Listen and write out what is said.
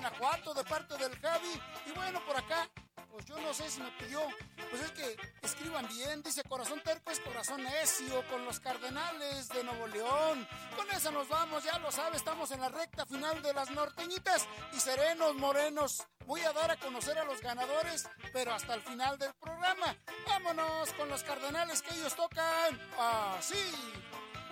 Guanajuato, de parte del Javi. Y bueno, por acá, pues yo no sé si me pidió, pues es que escriban bien, dice corazón terco es corazón necio, con los Cardenales de Nuevo León. Con eso nos vamos, ya lo sabe, estamos en la recta final de las norteñitas y serenos morenos. Voy a dar a conocer a los ganadores, pero hasta el final del programa. Vámonos con los Cardenales, que ellos tocan así.